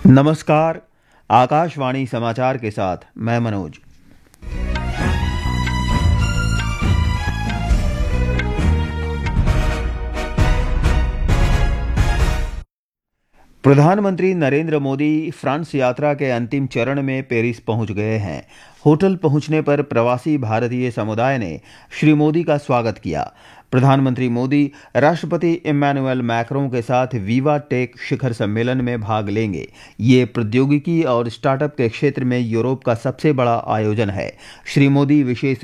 नमस्कार। आकाशवाणी समाचार के साथ मैं मनोज। प्रधानमंत्री नरेंद्र मोदी फ्रांस यात्रा के अंतिम चरण में पेरिस पहुंच गए हैं। होटल पहुंचने पर प्रवासी भारतीय समुदाय ने श्री मोदी का स्वागत किया। प्रधानमंत्री मोदी राष्ट्रपति इमैनुअल मैक्रों के साथ विवा टेक शिखर सम्मेलन में भाग लेंगे। ये प्रौद्योगिकी और स्टार्टअप के क्षेत्र में यूरोप का सबसे बड़ा आयोजन है। श्री मोदी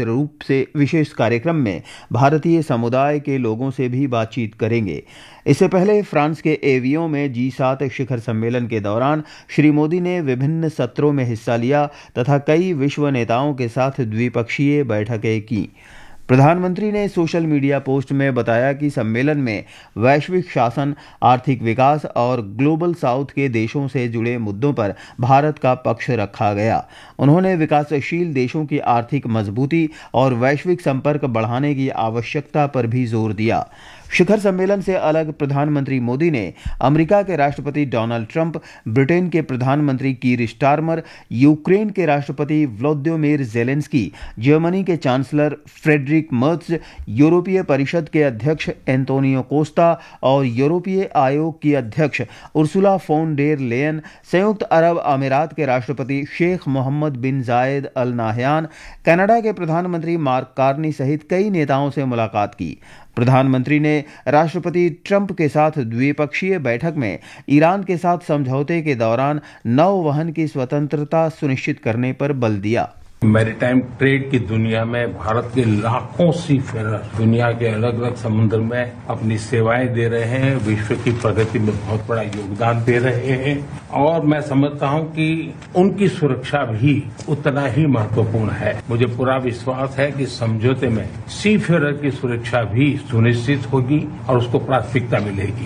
विशेष कार्यक्रम में भारतीय समुदाय के लोगों से भी बातचीत करेंगे। इससे पहले फ्रांस के एवियों में G7 शिखर सम्मेलन के दौरान श्री मोदी ने विभिन्न सत्रों में हिस्सा लिया तथा कई विश्व नेताओं के साथ द्विपक्षीय बैठकें की। प्रधानमंत्री ने सोशल मीडिया पोस्ट में बताया कि सम्मेलन में वैश्विक शासन, आर्थिक विकास और ग्लोबल साउथ के देशों से जुड़े मुद्दों पर भारत का पक्ष रखा गया। उन्होंने विकासशील देशों की आर्थिक मजबूती और वैश्विक संपर्क बढ़ाने की आवश्यकता पर भी जोर दिया। शिखर सम्मेलन से अलग प्रधानमंत्री मोदी ने अमेरिका के राष्ट्रपति डोनाल्ड ट्रंप, ब्रिटेन के प्रधानमंत्री कीर स्टारमर, यूक्रेन के राष्ट्रपति व्लादिमीर ज़ेलेंस्की, जर्मनी के चांसलर फ्रेडरिक मर्ज, यूरोपीय परिषद के अध्यक्ष एंटोनियो कोस्टा और यूरोपीय आयोग की अध्यक्ष उर्सुला फोन डेर लेयन, संयुक्त अरब अमीरात के राष्ट्रपति शेख मोहम्मद बिन जायद अल नाहयान, कनाडा के प्रधानमंत्री मार्क कार्नी सहित कई नेताओं से मुलाकात की। प्रधानमंत्री ने राष्ट्रपति ट्रंप के साथ द्विपक्षीय बैठक में ईरान के साथ समझौते के दौरान नौवहन की स्वतंत्रता सुनिश्चित करने पर बल दिया। मैरीटाइम ट्रेड की दुनिया में भारत के लाखों सीफेरर दुनिया के अलग अलग समुद्र में अपनी सेवाएं दे रहे हैं, विश्व की प्रगति में बहुत बड़ा योगदान दे रहे हैं और मैं समझता हूं कि उनकी सुरक्षा भी उतना ही महत्वपूर्ण है। मुझे पूरा विश्वास है कि समझौते में सीफेरर की सुरक्षा भी सुनिश्चित होगी और उसको प्राथमिकता मिलेगी।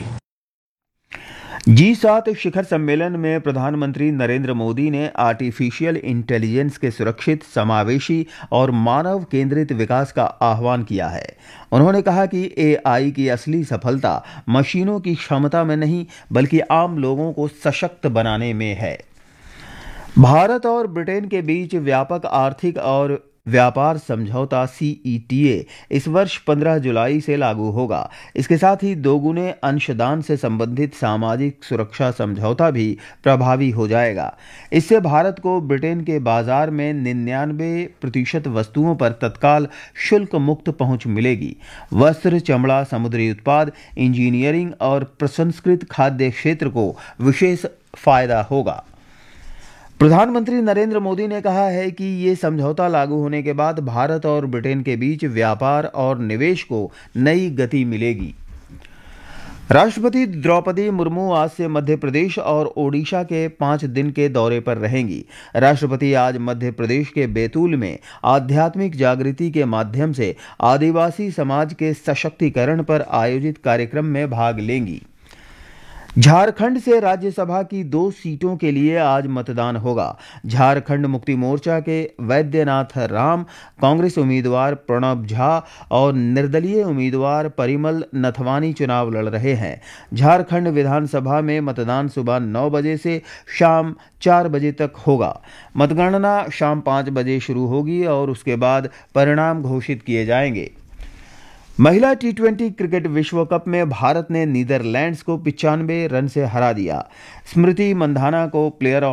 G7 शिखर सम्मेलन में प्रधानमंत्री नरेंद्र मोदी ने आर्टिफिशियल इंटेलिजेंस के सुरक्षित, समावेशी और मानव केंद्रित विकास का आह्वान किया है। उन्होंने कहा कि AI की असली सफलता मशीनों की क्षमता में नहीं बल्कि आम लोगों को सशक्त बनाने में है। भारत और ब्रिटेन के बीच व्यापक आर्थिक और व्यापार समझौता CETA इस वर्ष 15 जुलाई से लागू होगा। इसके साथ ही दोगुने अंशदान से संबंधित सामाजिक सुरक्षा समझौता भी प्रभावी हो जाएगा। इससे भारत को ब्रिटेन के बाजार में 99% वस्तुओं पर तत्काल शुल्क मुक्त पहुंच मिलेगी। वस्त्र, चमड़ा, समुद्री उत्पाद, इंजीनियरिंग और प्रसंस्कृत खाद्य क्षेत्र को विशेष फायदा होगा। प्रधानमंत्री नरेंद्र मोदी ने कहा है कि ये समझौता लागू होने के बाद भारत और ब्रिटेन के बीच व्यापार और निवेश को नई गति मिलेगी। राष्ट्रपति द्रौपदी मुर्मू आज से मध्य प्रदेश और ओडिशा के 5 दिन के दौरे पर रहेंगी। राष्ट्रपति आज मध्य प्रदेश के बैतूल में आध्यात्मिक जागृति के माध्यम से आदिवासी समाज के सशक्तिकरण पर आयोजित कार्यक्रम में भाग लेंगी। झारखंड से राज्यसभा की 2 सीटों के लिए आज मतदान होगा। झारखंड मुक्ति मोर्चा के वैद्यनाथ राम, कांग्रेस उम्मीदवार प्रणब झा और निर्दलीय उम्मीदवार परिमल नथवानी चुनाव लड़ रहे हैं। झारखंड विधानसभा में मतदान सुबह 9 बजे से शाम 4 बजे तक होगा। मतगणना शाम 5 बजे शुरू होगी और उसके बाद परिणाम घोषित किए जाएंगे। महिला T20 क्रिकेट विश्व कप में भारत ने नीदरलैंड्स को 95 रन से हरा दिया। स्मृति मंधाना को प्लेयर